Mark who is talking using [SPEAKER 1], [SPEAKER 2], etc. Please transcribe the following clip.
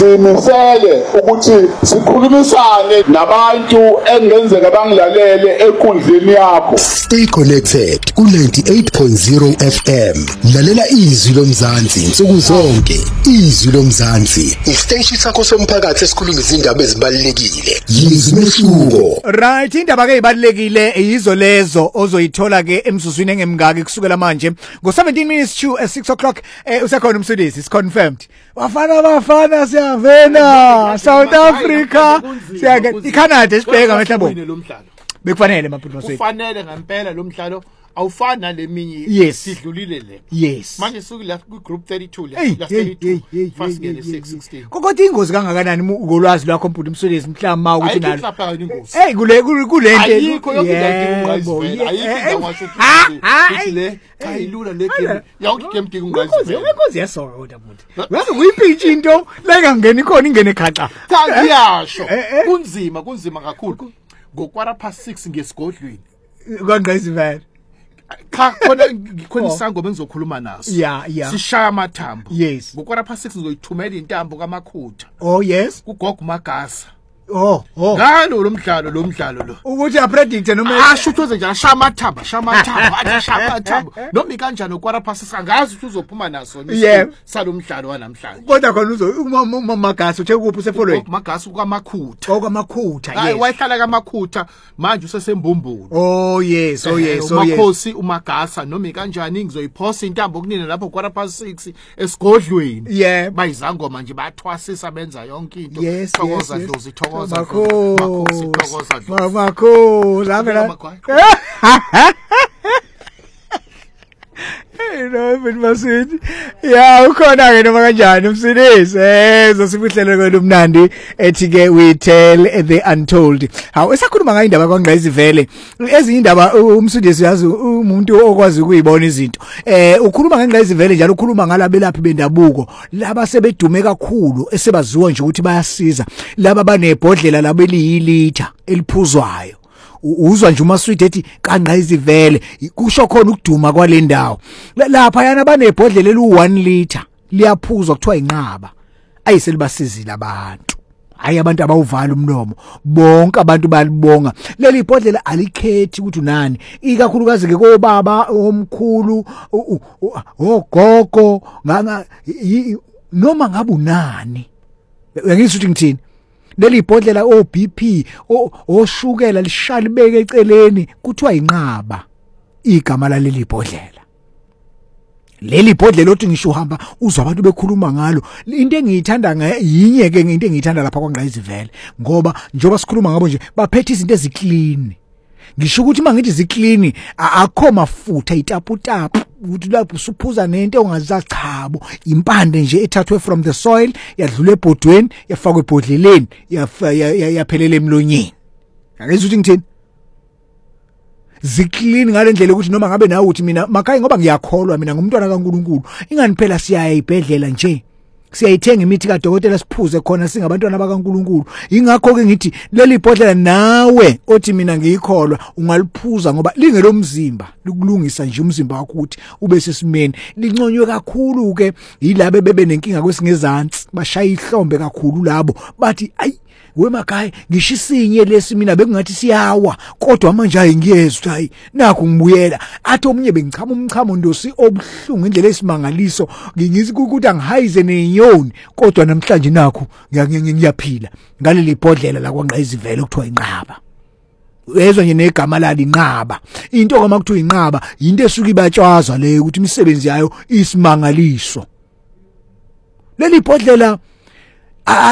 [SPEAKER 1] simisele ukuthi sikhulumisane nabantu engenzeka bangilalele enkundleni yakho.
[SPEAKER 2] Stay connected ku-98.0 FM. Lalela izwi lomzansi nsuku zonke. Izwi lomzansi, isiteshi sakho somphakathi esikhuluma izindaba ezibalulekile. Yizwi mehluko.
[SPEAKER 3] Right, indaba ke ibalulekile yizo lezo ozoyithola ke emsuzwini engemngaki kusukela manje ngo-17 minutes to 6 o'clock. Usekhona umsudisi, is confirmed. Bafana siyavena South Africa siyake iCanada sibheka mhlawumbe bekufanele mabhuti wasethu
[SPEAKER 4] kufanele ngempela lo mdlalo awufani naleminye sidlulile le.
[SPEAKER 3] Yes
[SPEAKER 4] manje suku la ku group 32 la 32 first ngene 616
[SPEAKER 3] kokoti ingozi kangakanani ngolwazi lwakho mbuti umsudisi mhlawumbe ukuthi nalo
[SPEAKER 4] ayikho ingozi
[SPEAKER 3] kule nto
[SPEAKER 4] ayikho yokungayivela ayikho ngisho ukuthi le ayilula le game yonke game dinga ungayivela
[SPEAKER 3] ingozi yasoda mbuti wazi kuyipitch into la ingangeni khona ingene khaxa
[SPEAKER 4] ngiyasho kunzima kakhulu ngokwara past 6 ngesigodlweni
[SPEAKER 3] kwangqayizivela
[SPEAKER 4] khona isangoma engizokhuluma naso sishaya amathambo ngokwara past 6 ngizoyithumela intambo kaMakhutha
[SPEAKER 3] yes
[SPEAKER 4] kuGogo Magasa ngalo lo mdlalo lo
[SPEAKER 3] ukuthi apredict noma
[SPEAKER 4] ashuthoze nje ashaya amathambo noma kanjani okwara past 6 angazi ukuthi uzophuma naso salomdlalo wanamhlanje
[SPEAKER 3] kodwa khona Magasa uthe kuphi usefolweni
[SPEAKER 4] Magasa ukaMakhutha wayehlala kaMakhutha manje usesembumbulu
[SPEAKER 3] yes
[SPEAKER 4] uMakhosi umagasa noma kanjani ngizoyiphosa intambo kunina lapho kwara past 6 esigodlweni bayizangoma nje bathwasisa benza yonke into thokoza Dlozi thokoza
[SPEAKER 3] Makho lavela no masithi ukhona ke noma kanjani umsindisi zosibuhlelo kwelumnandi ethi ke we tell the untold. Hawu esakhuluma ngayo indaba kaNgqayizivele ezinye indaba umsindisi yazi umuntu okwazi ukuyibona izinto ukhuluma ngaNgqayizivele njalo ukhuluma ngalabelaphi bendabuko laba sebedume kakhulu esebaziwa nje ukuthi bayasiza laba banebhodlela labeliyilitha eliphuzwayo uzwa nje uMaswidi ethi kaNgqayizivele kusho khona ukuduma kwalendawo lapha yana banebhodlela elu1 liter liyaphuzwa kuthiwa inqaba ayiselibasizile abantu hayi abantu abawuvala umlomo bonke abantu balibonga leli bhodlela alikhethi ukuthi unani ikakhulukazi ke kobaba omkhulu ogogo noma ngabe unani uyangizwa ukuthi ngithini leli bhodlela oBP oshukela lishali beke eceleni kuthiwa inqaba igama laleli bhodlela leli bhodlela othi ngisho uhamba uzwa abantu bekhuluma ngalo into engiyithanda yinye ke into engiyithanda lapha kwaNgqayizivele ngoba njoba sikhuluma ngabo nje baphethe izinto eziclean ngisho ukuthi mangithi ziclean akho mafutha itaputapu ukuthi lapho usuphuza nento ongazacabo impande nje ethathwe from the soil yadlula ebhodweni yafakwa ebhodleleni yaphelela emlonyeni akuzwe ukuthi ngithini ziclean ngalendlela ukuthi noma ngabe nawe uthi mina makhaya ngoba ngiyakholwa mina ngumntwana kaNkuluNkulu ingani phela siyaya ibhedlela nje siyayithenga imithi kaDokotela siphuze khona singabantwana bakaNkuluNkulu ingakho ke ngithi leli bhodlela nawe othi mina ngiyikholwa ungaliphuza ngoba lingelomzimba likulungisa nje umzimba wakho ukuthi ube sesimeni linconywe kakhulu ke yilabe bebe nenkinga kwesingezansi bashaya ihlombe kakhulu labo bathi ayi wemakhaya ngishisinye lesi mina bekungathi siyawa kodwa manje hayi ngiyezwa ukuthi hayi nakho ngibuyela athi omunye bengichama umchamo ndosi obuhlungu indlela esimangaliso ngithi ukuthi angihayize nenyoni kodwa namhlanje nakho ngiyaphila ngaleli bhodlela la kwaNgqayizivele okuthiwa inqaba uyezwa nje negama lali inqaba into kama kuthiwa inqaba into esuka ibatshazwa le ukuthi imisebenzi yayo isimangaliso leli bhodlela